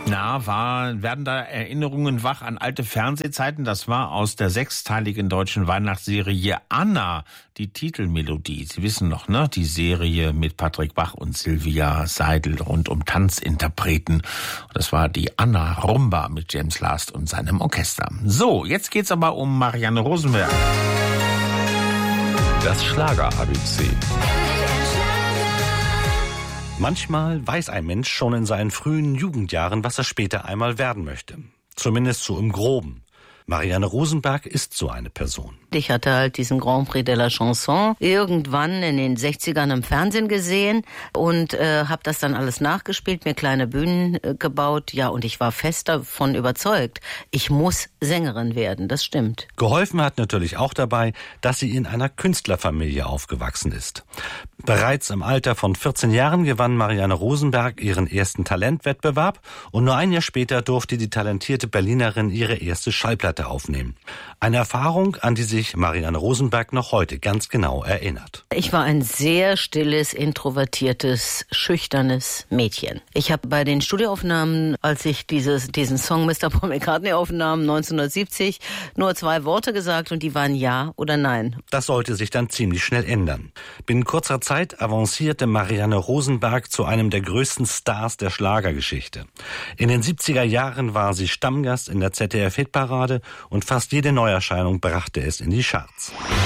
Werden da Erinnerungen wach an alte Fernsehzeiten? Das war aus der 6-teiligen deutschen Weihnachtsserie Anna, die Titelmelodie. Sie wissen noch, ne? Die Serie mit Patrick Bach und Sylvia Seidel rund um Tanzinterpreten. Das war die Anna Rumba mit James Last und seinem Orchester. So, jetzt geht's aber um Marianne Rosenberg. Das Schlager-ABC. Manchmal weiß ein Mensch schon in seinen frühen Jugendjahren, was er später einmal werden möchte. Zumindest so im Groben. Marianne Rosenberg ist so eine Person. Ich hatte halt diesen Grand Prix de la Chanson irgendwann in den 60ern im Fernsehen gesehen und habe das dann alles nachgespielt, mir kleine Bühnen gebaut. Ja, und ich war fest davon überzeugt, ich muss Sängerin werden, das stimmt. Geholfen hat natürlich auch dabei, dass sie in einer Künstlerfamilie aufgewachsen ist. Bereits im Alter von 14 Jahren gewann Marianne Rosenberg ihren ersten Talentwettbewerb und nur ein Jahr später durfte die talentierte Berlinerin ihre erste Schallplatte aufnehmen. Eine Erfahrung, an die sich Marianne Rosenberg noch heute ganz genau erinnert. Ich war ein sehr stilles, introvertiertes, schüchternes Mädchen. Ich habe bei den Studioaufnahmen, als ich diesen Song Mr. Paul McCartney aufnahm, 1970, nur 2 Worte gesagt und die waren Ja oder Nein. Das sollte sich dann ziemlich schnell ändern. Binnen kurzer Zeit avancierte Marianne Rosenberg zu einem der größten Stars der Schlagergeschichte. In den 70er Jahren war sie Stammgast in der ZDF-Hitparade und fast jede Neuerscheinung brachte es in die Charts.